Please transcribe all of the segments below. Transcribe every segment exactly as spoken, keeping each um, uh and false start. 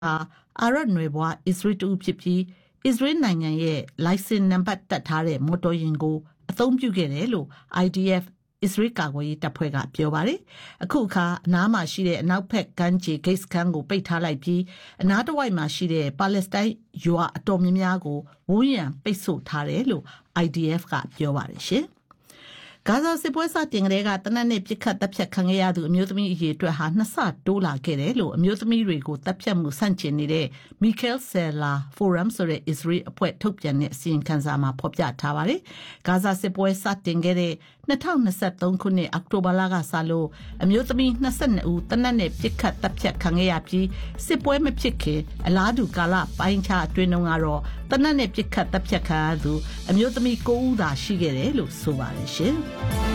အာရတ်နွယ်ဘွားအစ္စရေးတူဖြစ်ပြီးအစ္စရေးနိုင်ငံရဲ့ license နံပါတ်တက်ထားတဲ့မော်တော်ယာဉ်ကိုအသုံးပြုခဲ့တယ်လို့ I D F အစ္စရေးကာကွယ်ရေးတပ်ဖွဲ့ကပြောပါတယ်။အခုအခါအနားမှာရှိတဲ့အနောက်ဘက်ကမ်းခြေဂိတ်စခန်းကိုပိတ်ထားလိုက်ပြီးအနားတစ်ဝိုက်မှာရှိတဲ့ပါလက်စတိုင်းရွာအတော်များများကိုဝန်းရံပိတ်ဆို့ထားတယ်လို့ I D F ကပြောပါတယ်ရှင်။ဂါဇာစစ်ပွဲစတင်ကတည်းကတနက်နေ့ပြစ်ခတ်တပ်ဖြတ်ခံရသူအမျိုးသမီးအရေးအတွက်ဟာနှစ်ဆတိုးလာခဲ့တယ်လို့အမျိုးသမီးတွေကိုတပ်ဖြတ်မှုဆန့်ကျင်နေတဲ့ Michael Sella Forum ဆိုတဲ့ Israel အဖွဲ့ထုတ်ပြန်တဲ့အစီရင်ခံစာမှာဖော်ပြထားပါတယ်။ဂါဇာစစ်ပွဲစတင်ခဲ့တဲ့၂၀၂၃ခုနှစ်အောက်တိုဘာလကစလို့အမျိုးသမီး၂၂ဦးတနက်နေ့ပြစ်ခတ်တပ်ဖြတ်ခံရပြီးစစ်ပွဲမဖြစ်ခင်အလားတူကာလပိုင်းခြားအတွင်းတုန်းကတော့တနက်နေ့ပြစ်ခတ်တပ်ဖြတ်ခံရသူအမျိုးသမီး၉ဦးသာရှိခဲ့တယ်လို့ဆိုပါတယ်ရှင်။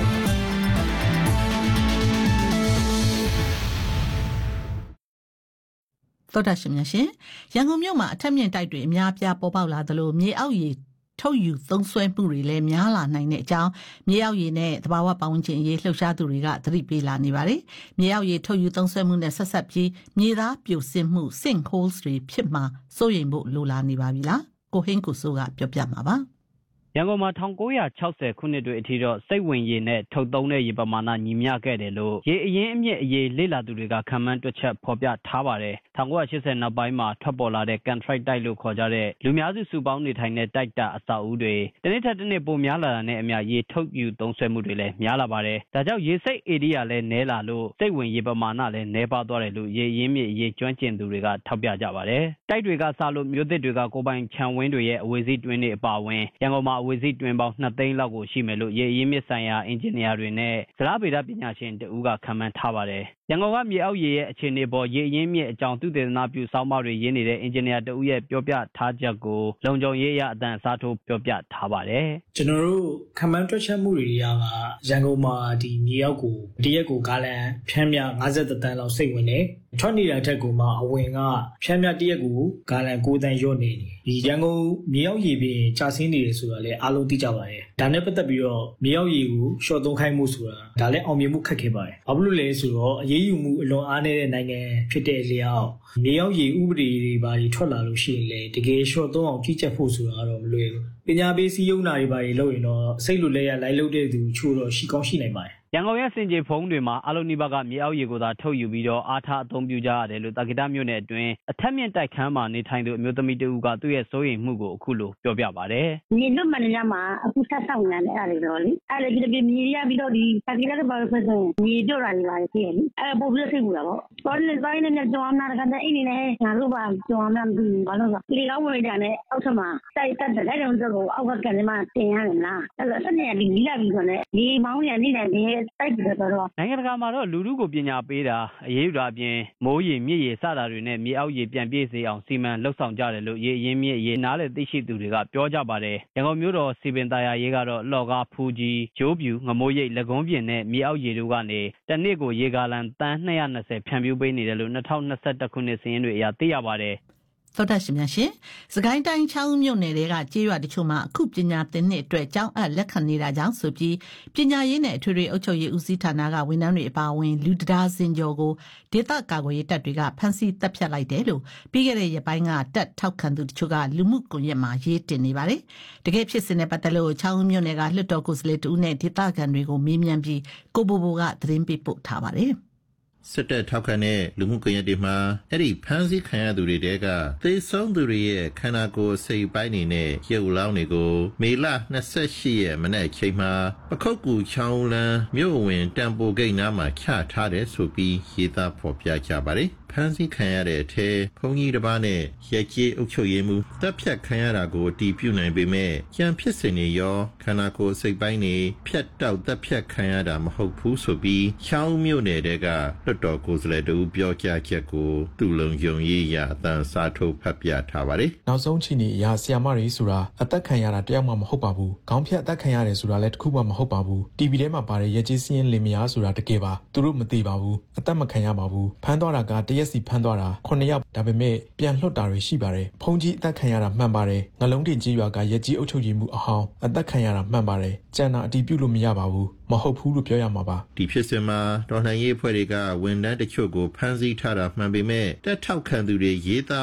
သောတာရှင်များရှင်ရန်ကုန်မြို့မှာအထက်မြင့်တိုက်တွေအများအပြားပေါ်ပေါက်လာသလိုမြေအောက်ရေထုတ်ယူသုံးစွဲမှုတွေလည်းများလာနိုင်တဲ့အကြောင်းမြေအောက်ရေနဲ့သဘာဝပတ်ဝန်းကျင်အရေးလှုပ်ရှားသူတွေကသတိပေးလာနေပါတယ်။မြေအောက်ရေထုတ်ယူသုံးစွဲမှုနဲ့ဆက်ဆက်ပြီးမြေသားပြိုဆင်းမှု sinkholes တွေဖြစ်မှာစိုးရိမ်ဖို့လိုလာနေပါပြီလား။ကိုဟင်းကိုစိုးကပြောပြမှာပါ။ရန်ကုန်မှာ၁၉၆၀ခုနှစ်တွေအထိတော့စိတ်ဝင်ရေနဲ့ထုတ်သုံးတဲ့ရေပမာဏညီမျှခဲ့တယ်လို့ရေအရင်အမြင့်အရေးလေ့လာသူတွေကခန့်မှန်းတွက်ချက်ဖော်ပြထားပါတယ်။၁၉၈၀နောက်ပိုင်းမှာထွက်ပေါ်လာတဲ့ Contrite တိုက်လို့ခေါ်ကြတဲ့လူများစုစုပေါင်းနေထိုင်တဲ့တိုက်တာအဆောက်အဦတွေတနေ့ထက်တနေ့ပိုများလာတာနဲ့အမျှရေထုတ်ယူသုံးစွဲမှုတွေလည်းများလာပါတယ်။ဒါကြောင့်ရေစိတ်ဧရိယာလည်းနည်းလာလို့စိတ်ဝင်ရေပမာဏလည်းနည်းပါးသွားတယ်လို့ရေရင်းမြစ်ရေကျွမ်းကျင်သူတွေကထောက်ပြကြပါတယ်။တိုက်တွေကစလို့မြို့သစ်တွေကကိုပိုင်ခြံဝင်းတွေရဲ့အဝေစီးတွင်းတွေအပါအဝင်ရန်ကုန်မှာအဝေစီးတွင်းပေါင်းနှစ်သိန်းလောက်ကိုရှိမယ်လို့ရေရင်းမြစ်ဆိုင်ရာအင်ဂျင်နီယာတွေနဲ့ဇလဗေဒပညာရှင်တဦးကခန့်မှန်းထားပါတယ်။ရန်ကုန်ကမြေအောက်ရေရဲ့အခြေအနေပေါ်ရေရင်းမြစ်အကြောင်းသုတေသနပြုစောင်းပါတွေရင်းနေတဲ့အင်ဂျင်နီယာတဦးရဲ့ပြောပြထားချက်ကိုလုံခြုံရေးအရအတန်အစားထိုးပြောပြထားပါတယ်။ကျွန်တော်တို့ခန့်မှန်းတွက်ချက်မှုတွေကရန်ကုန်မှာဒီမြေအောက်ကိုတရက်ကိုဂါလန်ဖြန်းမြ၅၁တန်းလောက်စိတ်ဝင်နေထွက်နေတာထက်ကိုမှအဝင်ကဖြန်းမြတရက်ကိုဂါလန်၉တန်းရော့နေတယ်။ဒီရန်ကုန်မြေအောက်ရေပြင်ကျဆင်းနေတယ်ဆိုတာလည်းအားလုံးသိကြပါတယ်။ဒါနဲ့ပတ်သက်ပြီးတော့မြေအောက်ရေကိုရှော့သုံးခိုင်းမှုဆိုတာဒါလည်းအောင်မြင်မှုခက်ခဲပါတယ်။ဘာဖြစ်လို့လဲဆိုတော့အရေးယူမှုအလွန်အားနည်းတဲ့နိုင်ငံဖြစ်တဲ့လျောက်မြေအောက်ရေဥပဒေတွေဘာတွေထွက်လာလို့ရှိရင်လေတကယ်ရှော့သုံးအောင်ကြီးကြပ်ဖို့ဆိုတာတော့မလွယ်ဘူး။ပညာပေးစည်းရုံးတာတွေဘာတွေလုပ်ရင်တော့စိတ်လိုလဲရလိုက်လုပ်တဲ့သူချို့တော့ရှိကောင်းရှိနိုင်ပါတယ်။ရန်ကုန်ရဲ့စင်ကြေဖုံးတွေမှာအလုံးနိဘကမြေအောက်ရေကိုသာထုတ်ယူပြီးတော့အားထားအသုံးပြုကြရတယ်လို့တာဂီတာမြို့နယ်အတွင်းအထက်မြင့်တိုက်ခန်းမှာနေထိုင်သူအမျိုးသမီးတဦးကသူ့ရဲ့စိုးရိမ်မှုကိုအခုလိုပြောပြပါတယ်။မြေလွတ်မှန်ရမှာအခုဆက်ဆောင်နေတယ်အဲ့ဒါတွေတော့လေအဲ့ဒါဒီမြေရပြီးတော့ဒီတာဂီတာကဘာလို့ဆိုရင်မြေပြော့တာတွေပါလေဖြစ်ရင်အဲ့ပို့ပြီးသိဘူးလားပေါ့။တော်တယ်တိုင်းနဲ့ကြောင်းနာကတဲ့အိနေနဲ့ငါတို့ပါကြောင်းနာပြီးဘာလို့ဆိုလေကောင်းဝင်ကြတယ်အောက်ထမှာတိုက်တက်တယ်အဲ့ဒါတော့အောက်ကကန်မှာတင်ရတယ်လားအဲ့တော့ဆက်နေဒီမိလာပြီးဆိုတော့ဒီမောင်းရနေတဲ့ဒီတိုက်နိုင်ငံတကာမှာတော့လူလူကိုပညာပေးတာအရေးယူတာအပြင်မိုးရေမြစ်ရေစတာတွေနဲ့မြေအောက်ရေပြန်ပြည့်စေအောင်စီမံလှုပ်ဆောင်ကြတယ်လို့ရေရင်းမြစ်ရေနားလေသိရှိသူတွေကပြောကြပါတယ်။ရန်ကုန်မြို့တော်စီပင်သာယာရေးကတော့လော်ကားဖူးကြီးဂျိုးပြူငမိုးရိပ်လက်ကုန်းပြင်နဲ့မြေအောက်ရေတို့ကနေတနစ်ကိုရေဂါလန်တန်း၂၂၀ဖြန့်ဖြူးပေးနေတယ်လို့၂၀၂၁ခုနှစ်စာရင်းတွေအရသိရပါတယ်။သောတာရှင်များရှင်စကိုင်းတိုင်းချောင်းမြို့နယ်တွေကကြေးရွာတချို့မှာအခုပညာသင်နှစ်အတွက်ကျောင်းအပ်လက်ခံနေတာကြောင့်ဆိုပြီးပညာရေးနဲ့အထွေထွေအုပ်ချုပ်ရေးဦးစီးဌာနကဝန်ထမ်းတွေအပါအဝင်လူတရားစင်ကျော်ကိုဒေသကာကွယ်ရေးတပ်တွေကဖမ်းဆီးတပ်ဖြတ်လိုက်တယ်လို့ပြီးခဲ့တဲ့ရက်ပိုင်းကတပ်ထောက်ခံသူတချို့ကလူမှုကွန်ရက်မှာရေးတင်နေပါတယ်။တကယ်ဖြစ်စဉ်နဲ့ပတ်သက်လို့ချောင်းမြို့နယ်ကလွှတ်တော်ကိုယ်စားလှယ်တူနဲ့ဒေသခံတွေကိုမေးမြန်းပြီးကိုဘိုဘိုကသတင်းပေးပို့ထားပါတယ်။စစ်တပ်ထောက်ခံတဲ့လူမှုကွန်ရက်တွေမှာအဲ့ဒီဖမ်းဆီးခံရသူတွေတဲကသေဆုံးသူတွေရဲ့ခန္ဓာကိုယ်စိတ်ပိုင်းတွေနဲ့ရုပ်လောင်းတွေကိုမေလ၂၈ရက်မနေ့ချိန်မှာပခုတ်ကူချောင်းလန်းမြို့ဝင်တံပိုဂိတ်နားမှာချထားတယ်ဆိုပြီးရေးသားဖော်ပြကြပါတယ်။ဖမ်းဆီးခံရတဲ့အထဲဘုံကြီးတစ်ပါးနဲ့ရက်ကြီးအုပ်ချုပ်ရေးမှုတပ်ဖြတ်ခံရတာကိုတီးပြုတ်နိုင်ပေမဲ့ကြံဖြစ်စဉ်တွေရောခန္ဓာကိုယ်စိတ်ပိုင်းတွေဖြတ်တောက်တပ်ဖြတ်ခံရတာမဟုတ်ဘူးဆိုပြီးချောင်းမြို့နယ်တဲကလွတ်တော်ကိုယ်စားလှယ်တို့ပြောကြားချက်ကိုသူ့လုံယုံရေးရအတန်စာထုတ်ဖတ်ပြထားပါတယ်။နောက်ဆုံးချိန်အရာဆီယာမတွေဆိုတာအသက်ခံရတာတယောက်မှမဟုတ်ပါဘူး။ခေါင်းဖြတ်အသက်ခံရတယ်ဆိုတာလည်းတစ်ခုမှမဟုတ်ပါဘူး။ တီဗီ ထဲမှာပါတဲ့ရက်ကြီးစင်းရင်လင်မယားဆိုတာတကယ်ပါသူတို့မသိပါဘူး။အသက်မခံရပါဘူး။ဖမ်းသွားတာကတရက်စီဖမ်းသွားတာခုနှစ်ယောက်ဒါပေမဲ့ပြန်လွှတ်တာတွေရှိပါတယ်။ဖုန်ကြီးအသက်ခံရတာမှန်ပါတယ်။ငလုံးတင်ကြီးရွာကရက်ကြီးအုပ်ချုပ်ရေးမှုအဟောင်းအသက်ခံရတာမှန်ပါတယ်။ကျန်တာအတီးပြုတ်လို့မရပါဘူး။မဟုတ်ဘူးလို့ပြောရမှာပါဒီဖြစ်စဉ်မှာတော်လှန်ရေးအဖွဲ့တွေကဝန်ထမ်းတချို့ကိုဖမ်းဆီးထားတာမှန်ပေမဲ့တက်ထောက်ခံသူတွေရေးသား